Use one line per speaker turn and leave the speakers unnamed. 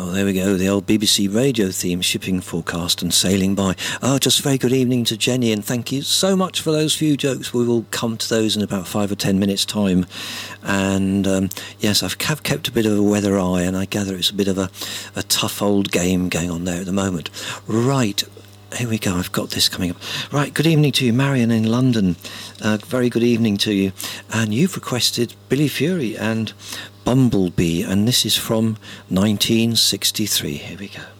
Oh, there we go, the old BBC radio theme, shipping forecast and sailing by. Just a very good evening to Jenny, and thank you so much for those few jokes. We will come to those in about 5 or 10 minutes' time. And yes, I've kept a bit of a weather eye, and I gather it's a bit of a tough old game going on there at the moment. Right. Here we go, I've got this coming up. Right, good evening to you, Marion in London. Very good evening to you. And you've requested Billy Fury and Bumblebee, and this is from 1963. Here we go.